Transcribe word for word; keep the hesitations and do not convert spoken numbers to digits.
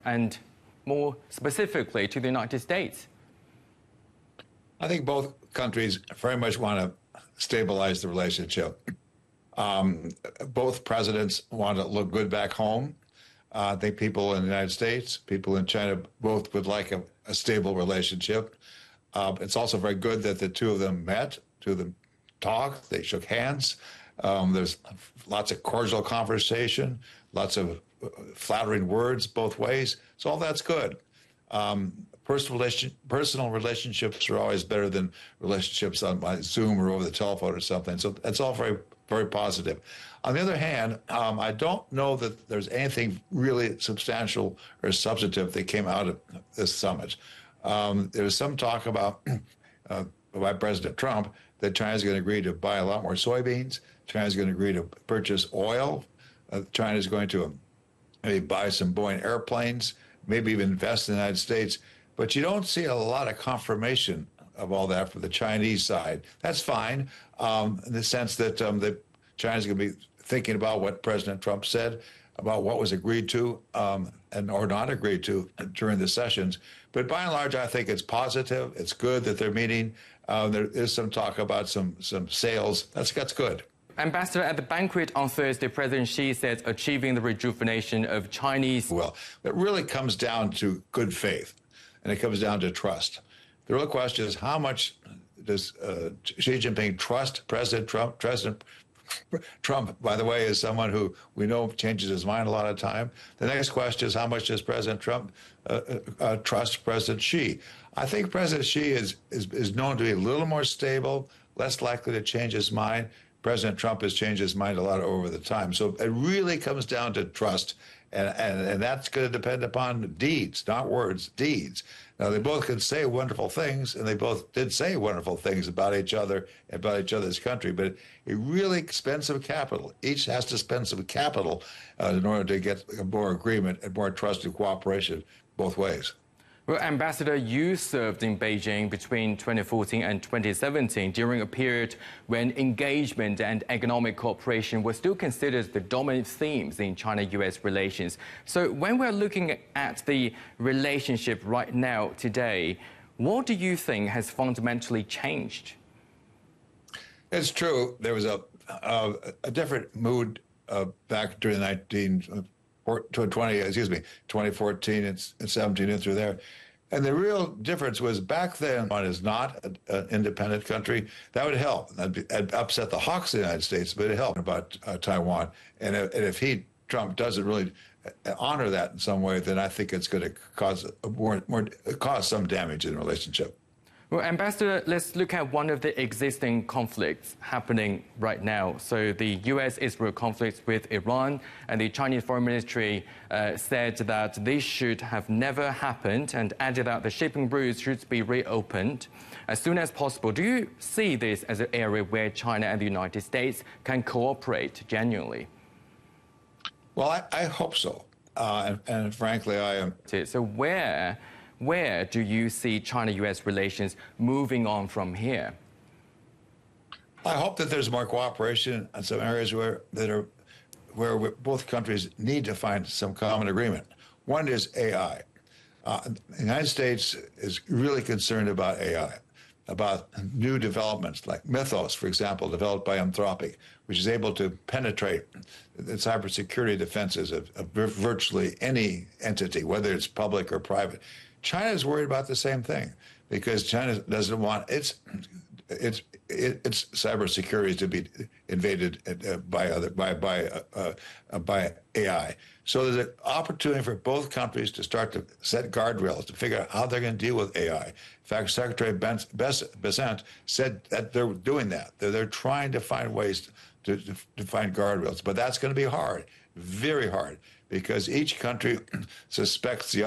and more specifically to the United States? I think both countries very much want to stabilize the relationship. Um, both presidents want to look good back home. Uh, I think people in the United States, people in China, both would like a, a stable relationship. Uh, it's also very good that the two of them met, two of them talked, they shook hands. Um, there's lots of cordial conversation, lots of flattering words both ways. So all that's good. Um, personal, relation, personal relationships are always better than relationships on my Zoom or over the telephone or something. So that's all very, very positive. On the other hand, um, I don't know that there's anything really substantial or substantive that came out of this summit. Um, there was some talk about, uh, by President Trump, that China's going to agree to buy a lot more soybeans. China's going to agree to purchase oil. Uh, China's going to maybe buy some Boeing airplanes, maybe even invest in the United States. But you don't see a lot of confirmation of all that from the Chinese side. That's fine, um, in the sense that, um, that China's going to be thinking about what President Trump said, about what was agreed to um, and or not agreed to during the sessions. But by and large, I think it's positive. It's good that they're meeting. Uh, there is some talk about some some sales. That's that's good. Ambassador, at the banquet on Thursday, President Xi said achieving the rejuvenation of Chinese... Well, it really comes down to good faith, and it comes down to trust. The real question is, how much does uh, Xi Jinping trust President Trump? President Trump, by the way, is someone who we know changes his mind a lot of time. The next question is, how much does President Trump uh, uh, trust President Xi? I think President Xi is, is, is known to be a little more stable, less likely to change his mind. President Trump has changed his mind a lot over the time. So it really comes down to trust, and, and, and that's going to depend upon deeds, not words, deeds. Now, they both could say wonderful things, and they both did say wonderful things about each other, about each other's country, but it really spends some capital. Each has to spend some capital uh, in order to get more agreement and more trust and cooperation both ways. Well, Ambassador, you served in Beijing between twenty fourteen and twenty seventeen during a period when engagement and economic cooperation were still considered the dominant themes in China U S relations. So when we're looking at the relationship right now, today, what do you think has fundamentally changed? It's true. There was a, a, a different mood uh, back during the nineteen twenty, excuse me, twenty fourteen and seventeen and through there. And the real difference was back then, one is not an independent country. That would help. That'd upset the hawks of the United States, but it helped about uh, Taiwan. And if, and if he, Trump, doesn't really honor that in some way, then I think it's going to cause more, more cause some damage in the relationship. Well, Ambassador, let's look at one of the existing conflicts happening right now. So the U S Israel conflict with Iran, and the Chinese Foreign Ministry uh, said that this should have never happened and added that the shipping routes should be reopened as soon as possible. Do you see this as an area where China and the United States can cooperate genuinely? Well, I, I hope so. Uh, and, and frankly, I am. So where... Where do you see China-U S relations moving on from here? I hope that there's more cooperation in some areas where that are where both countries need to find some common agreement. One is A I. Uh, the United States is really concerned about A I, about new developments like Mythos, for example, developed by Anthropic, which is able to penetrate the cybersecurity defenses of, of virtually any entity, whether it's public or private. China is worried about the same thing because China doesn't want its its its cybersecurity to be invaded uh, by other by by uh, uh, by A I. So there's an opportunity for both countries to start to set guardrails to figure out how they're going to deal with A I. In fact, Secretary Bessent said that they're doing that. They're, they're trying to find ways to, to, to find guardrails, but that's going to be hard, very hard, because each country suspects the other.